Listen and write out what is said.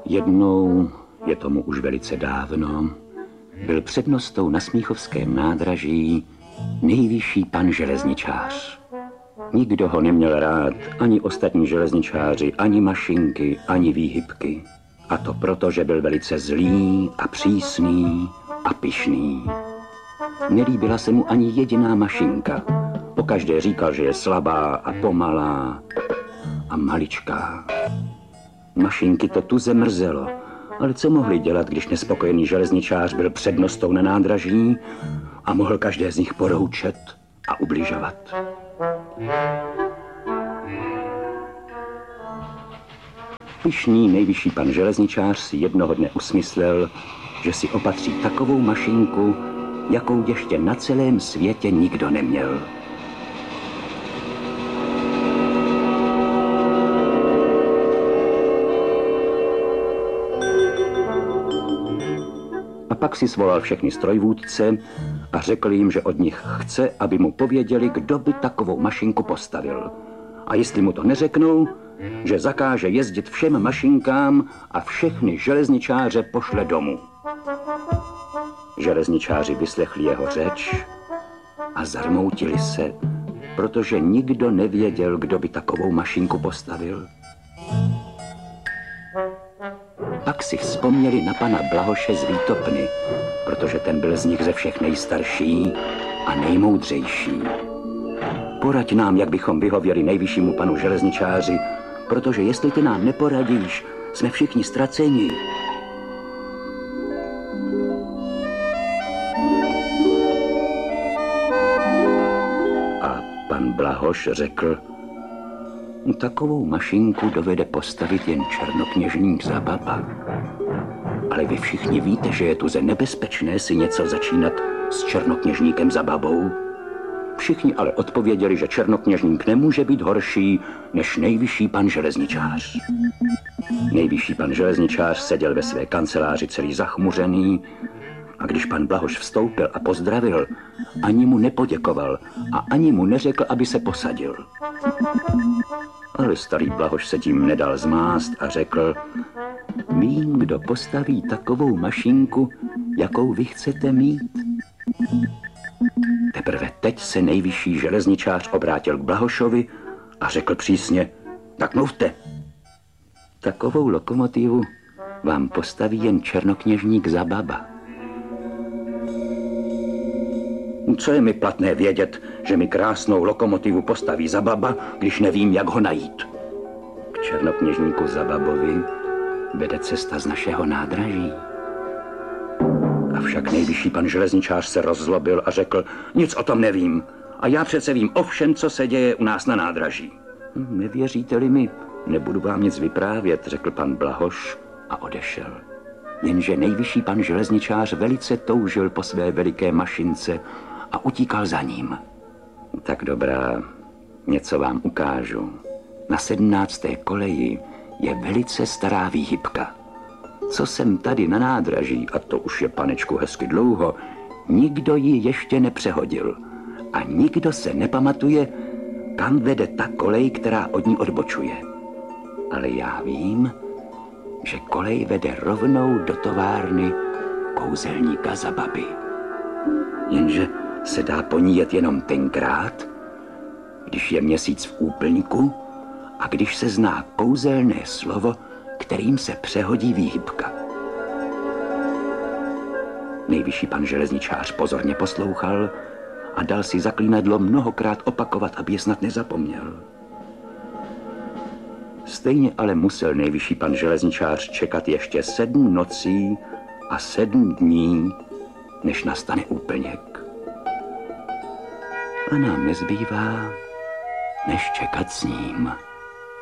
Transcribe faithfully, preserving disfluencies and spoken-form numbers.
Jednou, je tomu už velice dávno, byl přednostou na Smíchovském nádraží nejvyšší pan železničář. Nikdo ho neměl rád, ani ostatní železničáři, ani mašinky, ani výhybky. A to proto, že byl velice zlý a přísný a pyšný. Nelíbila se mu ani jediná mašinka. Pokaždé říkal, že je slabá a pomalá a maličká. Mašinky to tuze mrzelo, ale co mohli dělat, když nespokojený železničář byl přednostou na nádraží a mohl každé z nich poroučet a ubližovat. Pyšný nejvyšší pan železničář si jednoho dne usmyslel, že si opatří takovou mašinku, jakou ještě na celém světě nikdo neměl. A pak si svolal všechny strojvůdce a řekl jim, že od nich chce, aby mu pověděli, kdo by takovou mašinku postavil. A jestli mu to neřeknou, že zakáže jezdit všem mašinkám a všechny železničáře pošle domů. Železničáři vyslechli jeho řeč a zarmoutili se, protože nikdo nevěděl, kdo by takovou mašinku postavil. Pak si vzpomněli na pana Blahoše z Výtopny, protože ten byl z nich ze všech nejstarší a nejmoudřejší. Poraď nám, jak bychom vyhověli nejvyššímu panu železničáři, protože jestli ty nám neporadíš, jsme všichni ztraceni. A pan Blahoš řekl, takovou mašinku dovede postavit jen černokněžník za baba. Ale vy všichni víte, že je tuze nebezpečné si něco začínat s černokněžníkem za babou. Všichni ale odpověděli, že černokněžník nemůže být horší než nejvyšší pan železničář. Nejvyšší pan železničář seděl ve své kanceláři celý zachmuřený a když pan Blahoš vstoupil a pozdravil, ani mu nepoděkoval a ani mu neřekl, aby se posadil. Ale starý Blahoš se tím nedal zmást a řekl, vím, kdo postaví takovou mašinku, jakou vy chcete mít. Teprve teď se nejvyšší železničář obrátil k Blahošovi a řekl přísně, tak mluvte. Takovou lokomotivu vám postaví jen černokněžník za baba. Co je mi platné vědět, že mi krásnou lokomotivu postaví za baba, když nevím, jak ho najít? K černokněžníku za babovi vede cesta z našeho nádraží. Avšak nejvyšší pan železničář se rozzlobil a řekl, nic o tom nevím. A já přece vím o všem, co se děje u nás na nádraží. Nevěříte-li mi, nebudu vám nic vyprávět, řekl pan Blahoš a odešel. Jenže nejvyšší pan železničář velice toužil po své veliké mašince a utíkal za ním. Tak dobrá, něco vám ukážu. Na sedmnácté koleji je velice stará výhybka. Co jsem tady na nádraží, a to už je, panečku, hezky dlouho, nikdo ji ještě nepřehodil. A nikdo se nepamatuje, kam vede ta kolej, která od ní odbočuje. Ale já vím, že kolej vede rovnou do továrny kouzelníka za baby. Jenže se dá po ní jet jenom tenkrát, když je měsíc v úplňku a když se zná kouzelné slovo, kterým se přehodí výhybka. Nejvyšší pan železničář pozorně poslouchal a dal si zaklínadlo mnohokrát opakovat, aby je snad nezapomněl. Stejně ale musel nejvyšší pan železničář čekat ještě sedm nocí a sedm dní, než nastane úplněk. A nám nezbývá, než čekat s ním.